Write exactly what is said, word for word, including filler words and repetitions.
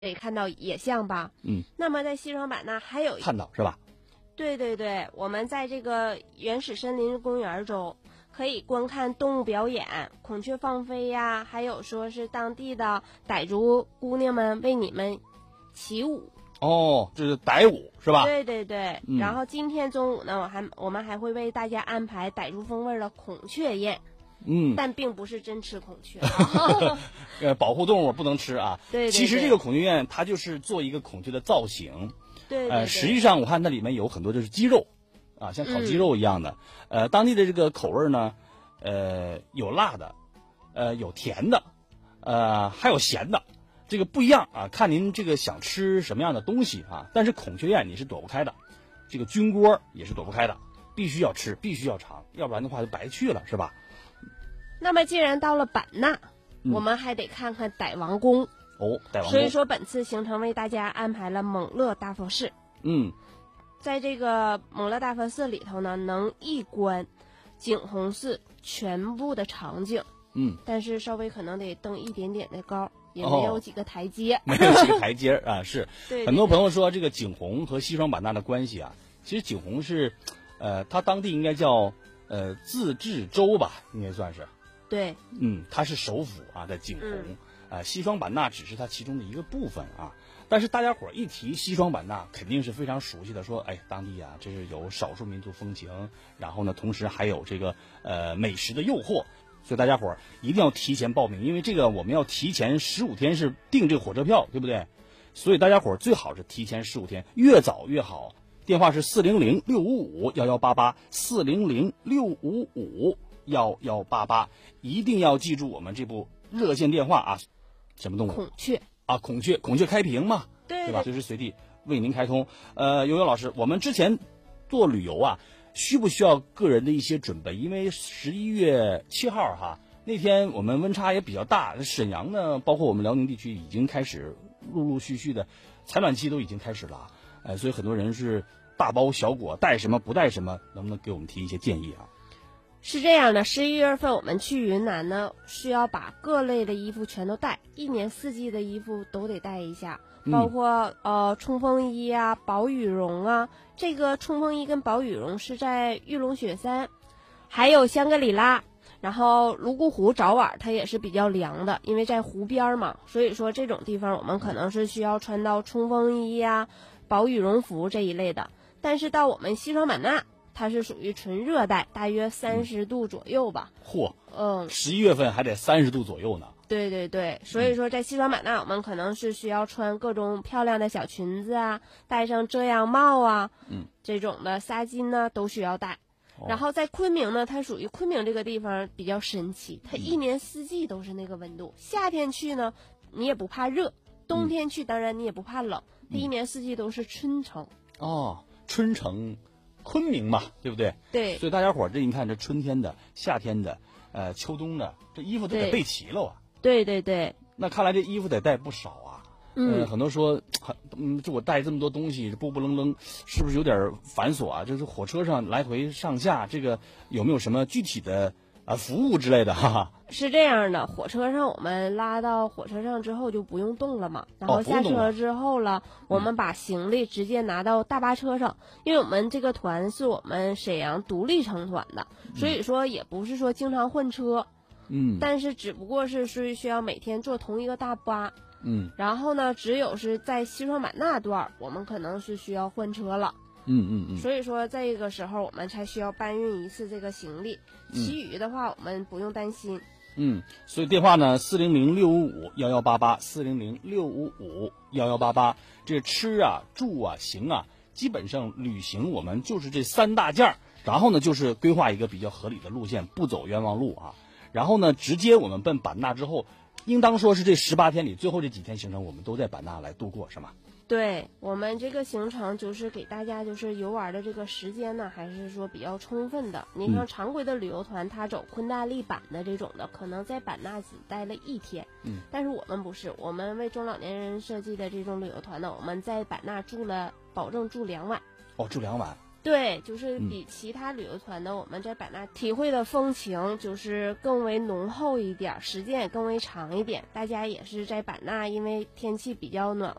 得看到野象吧。 嗯， 那么在西双版纳还有看到是吧？ 对对对，我们在这个原始森林公园中可以观看动物表演，孔雀放飞呀，还有说是当地的傣族姑娘们为你们起舞。 哦，这是傣舞是吧？ 对对对、 嗯， 然后今天中午呢，我还我们还会为大家安排傣族风味的孔雀宴。 嗯， 但并不是真吃孔雀、啊， 呃，保护动物不能吃啊。 对, 对, 对， 其实这个孔雀宴它就是做一个孔雀的造型。 对, 对, 对， 呃，实际上我看它里面有很多就是鸡肉，啊，像烤鸡肉一样的。嗯、呃，当地的这个口味呢，呃，有辣的，呃，有甜的，呃，还有咸的，这个不一样啊，看您这个想吃什么样的东西啊。但是孔雀宴你是躲不开的，这个菌锅也是躲不开的，必须要吃，必须要尝，要不然的话就白去了，是吧？ 那么既然到了版纳、嗯，我们还得看看傣王宫哦，傣王宫。 所以说本次行程为大家安排了蒙勒大佛寺。 嗯， 在这个蒙勒大佛寺里头呢，能一观景洪寺全部的场景。 嗯， 但是稍微可能得登一点点的高，也没有几个台阶。 哦、没有几个台阶啊，是。 对, 对, 对， 很多朋友说这个景洪和西双版纳的关系啊，其实景洪是，呃，它当地应该叫呃自治州吧，应该算是。 对， 嗯，它是首府啊，在景洪， 嗯、 呃，西双版纳只是它其中的一个部分啊。但是大家伙一提西双版纳，肯定是非常熟悉的，说，哎，当地啊，这是有少数民族风情，然后呢，同时还有这个呃美食的诱惑，所以大家伙一定要提前报名，因为这个我们要提前十五天是订这个火车票，对不对？所以大家伙最好是提前十五天，越早越好。电话是四零零六五五幺幺八八，四零零六五五幺幺八八，一定要记住我们这部热线电话啊！什么动物？ 孔雀啊，孔雀，孔雀开屏嘛， 对对吧？随时随地为您开通。呃，悠悠老师，我们之前做旅游啊，需不需要个人的一些准备？因为十一月七号哈那天我们温差也比较大，沈阳呢，包括我们辽宁地区已经开始陆陆续续的采暖期都已经开始了，呃，所以很多人是大包小裹，带什么不带什么，能不能给我们提一些建议啊？ 是这样的，十一月份我们去云南呢，需要把各类的衣服全都带，一年四季的衣服都得带一下，包括、嗯、呃冲锋衣啊、薄羽绒啊。这个冲锋衣跟薄羽绒是在玉龙雪山，还有香格里拉，然后泸沽湖早晚它也是比较凉的，因为在湖边嘛，所以说这种地方我们可能是需要穿到冲锋衣呀、薄羽绒服这一类的。但是到我们西双版纳，它是属于纯热带，大约三十度左右吧。 嚯， 嗯， 十一月份还得三十度左右呢。 对对对，所以说在西双版纳，我们可能是需要穿各种漂亮的小裙子啊，戴上遮阳帽啊， 嗯， 这种的纱巾呢都需要戴。哦、然后在昆明呢，它属于昆明这个地方比较神奇，它一年四季都是那个温度。嗯、夏天去呢，你也不怕热；冬天去，当然你也不怕冷。它、嗯、一年四季都是春城。 哦，春城。昆明嘛，对不对？ 对， 所以大家伙儿这你看，这春天的、夏天的、呃秋冬的，这衣服都得备齐了啊。 对对对， 那看来这衣服得带不少啊。 嗯， 呃、很多说，嗯，这我带这么多东西，不不愣愣，是不是有点繁琐啊？就是火车上来回上下，这个有没有什么具体的啊服务之类的？哈哈。 是这样的，火车上我们拉到火车上之后就不用动了嘛，然后下车之后了， 哦、 我们把行李直接拿到大巴车上，嗯、因为我们这个团是我们沈阳独立成团的，嗯、所以说也不是说经常换车， 嗯， 但是只不过是是需要每天坐同一个大巴， 嗯， 然后呢，只有是在西双版纳段，我们可能是需要换车了。 嗯嗯嗯， 所以说这个时候我们才需要搬运一次这个行李，其余的话我们不用担心。 嗯，所以电话呢，四零零六五五幺幺八八，四零零六五五幺幺八八。这吃啊、住啊、行啊，基本上旅行我们就是这三大件儿，然后呢就是规划一个比较合理的路线，不走冤枉路啊。然后呢，直接我们奔版纳之后，应当说是这十八天里最后这几天行程，我们都在版纳来度过，是吗？ 对，我们这个行程就是给大家就是游玩的这个时间呢，还是说比较充分的。你像常规的旅游团，他走昆大利版的这种的，可能在版纳只待了一天。 嗯， 但是我们不是，我们为中老年人设计的这种旅游团呢，我们在版纳住了，保证住两晚。 哦，住两晚。 对，就是比其他旅游团的，我们在版纳体会的风情就是更为浓厚一点，时间也更为长一点。大家也是在版纳，因为天气比较暖